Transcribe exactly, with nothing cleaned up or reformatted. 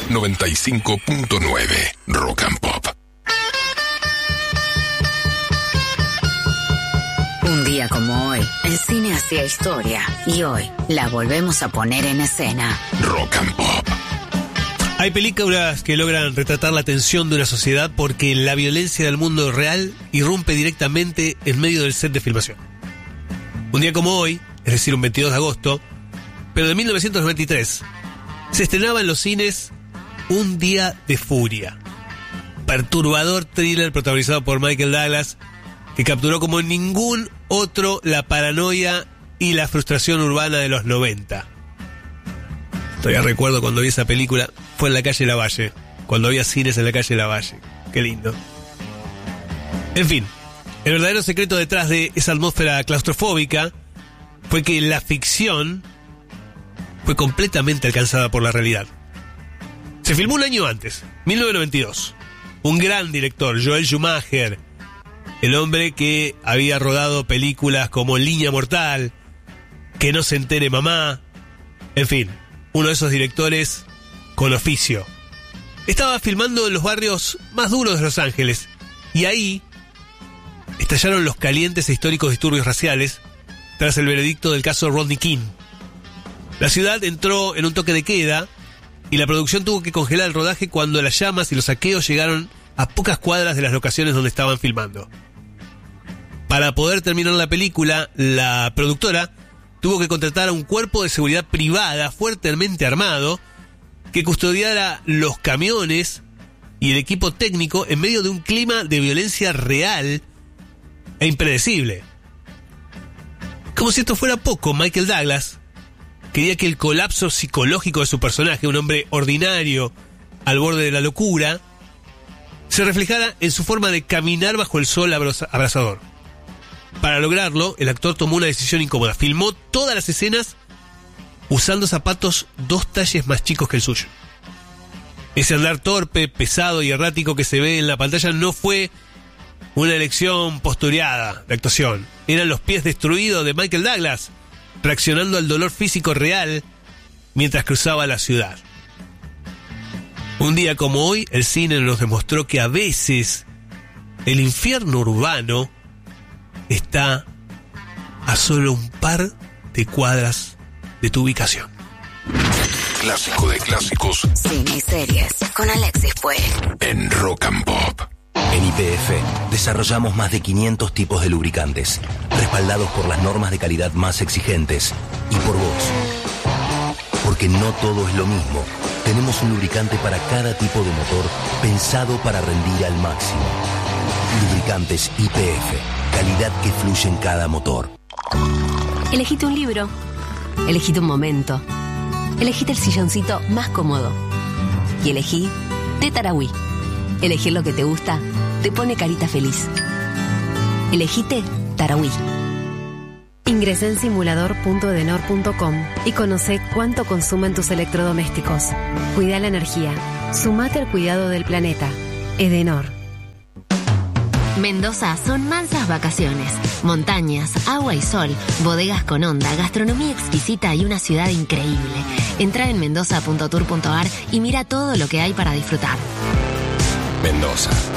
noventa y cinco punto nueve Rock and Pop. Un día como hoy, el cine hacía historia y hoy la volvemos a poner en escena. Rock and Pop. Hay películas que logran retratar la tensión de una sociedad porque la violencia del mundo real irrumpe directamente en medio del set de filmación. Un día como hoy, es decir, un veintidós de agosto, pero de mil novecientos noventa y tres, se estrenaba en los cines Un día de furia. Perturbador thriller protagonizado por Michael Douglas, que capturó como ningún otro la paranoia y la frustración urbana de los noventa. Todavía recuerdo cuando vi esa película, fue en la calle Lavalle, cuando había cines en la calle Lavalle. Qué lindo. En fin, el verdadero secreto detrás de esa atmósfera claustrofóbica fue que la ficción fue completamente alcanzada por la realidad. Se filmó un año antes, mil novecientos noventa y dos. Un gran director, Joel Schumacher, el hombre que había rodado películas como Línea Mortal, Que no se entere mamá, en fin, uno de esos directores con oficio. Estaba filmando en los barrios más duros de Los Ángeles, y ahí estallaron los calientes e históricos disturbios raciales tras el veredicto del caso Rodney King. La ciudad entró en un toque de queda y la producción tuvo que congelar el rodaje cuando las llamas y los saqueos llegaron a pocas cuadras de las locaciones donde estaban filmando. Para poder terminar la película, la productora tuvo que contratar a un cuerpo de seguridad privada fuertemente armado que custodiara los camiones y el equipo técnico en medio de un clima de violencia real e impredecible. Como si esto fuera poco, Michael Douglas quería que el colapso psicológico de su personaje, un hombre ordinario al borde de la locura, se reflejara en su forma de caminar bajo el sol abrasador. Para lograrlo, el actor tomó una decisión incómoda. Filmó todas las escenas usando zapatos dos talles más chicos que el suyo. Ese andar torpe, pesado y errático que se ve en la pantalla no fue una elección postureada de actuación. Eran los pies destruidos de Michael Douglas, reaccionando al dolor físico real mientras cruzaba la ciudad. Un día como hoy, el cine nos demostró que a veces el infierno urbano está a solo un par de cuadras de tu ubicación. Clásico de clásicos. Cine y series con Alexis Puey. En Rock and Pop. En Y P F desarrollamos más de quinientos tipos de lubricantes, respaldados por las normas de calidad más exigentes y por vos. Porque no todo es lo mismo. Tenemos un lubricante para cada tipo de motor pensado para rendir al máximo. Lubricantes Y P F, calidad que fluye en cada motor. Elegite un libro, elegite un momento, elegite el silloncito más cómodo y elegí de Tarahui. Elegir lo que te gusta te pone carita feliz. Elegite Tarahui. Ingresá en simulador punto edenor punto com y conoce cuánto consumen tus electrodomésticos. Cuida la energía. Sumate al cuidado del planeta. Edenor. Mendoza son mansas vacaciones, montañas, agua y sol, bodegas con onda, gastronomía exquisita y una ciudad increíble. Entra en mendoza punto tour punto ar y mira todo lo que hay para disfrutar. Mendoza.